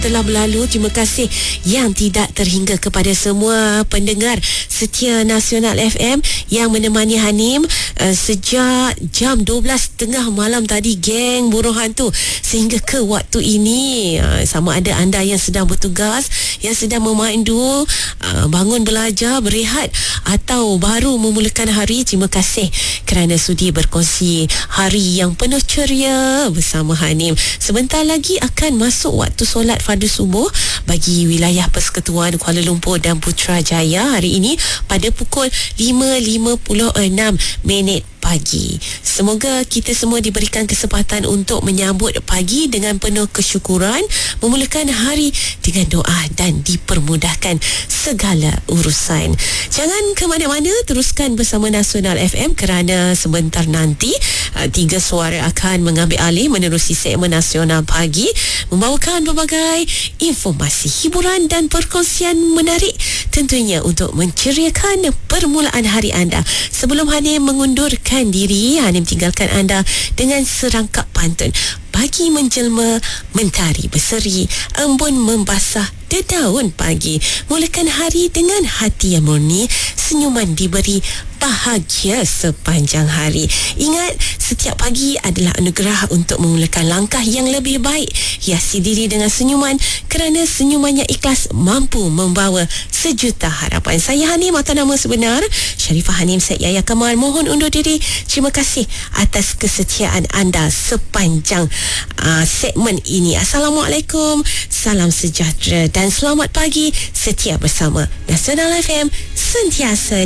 telah berlalu. Terima kasih yang tidak terhingga kepada semua pendengar setia Nasional FM yang menemani Hanim sejak jam 12.30 malam tadi, geng Buruh Hantu, sehingga ke waktu ini. Sama ada anda yang sedang bertugas, yang sedang memandu, bangun belajar, berehat, atau baru memulakan hari, terima kasih kerana sudi berkongsi hari yang penuh ceria bersama Hanim. Sebentar lagi akan masuk waktu solat fardu subuh bagi wilayah Persekutuan Kuala Lumpur dan Putrajaya hari ini pada pukul 5.56 pagi. Semoga kita semua diberikan kesempatan untuk menyambut pagi dengan penuh kesyukuran, memulakan hari dengan doa dan dipermudahkan segala urusan. Jangan ke mana-mana, teruskan bersama Nasional FM kerana sebentar nanti tiga suara akan mengambil alih menerusi segmen Nasional Pagi, membawakan berbagai informasi, hiburan dan perkongsian menarik, tentunya untuk menceriakan permulaan hari anda. Sebelum Hanim mengundurkan diri, Hanim tinggalkan anda dengan serangkap pantun. Pagi menjelma, mentari berseri, embun membasah dedaun pagi. Mulakan hari dengan hati yang murni, senyuman diberi, bahagia sepanjang hari. Ingat, setiap pagi adalah anugerah untuk memulakan langkah yang lebih baik. Hiasi diri dengan senyuman kerana senyuman yang ikhlas mampu membawa sejuta harapan. Saya Hanim atau nama sebenar Sharifah Hanim Syed Yahya Kamal, mohon undur diri. Terima kasih atas kesetiaan anda sepanjang segmen ini. Assalamualaikum, salam sejahtera dan selamat pagi. Setia bersama Nasional FM, sentiasa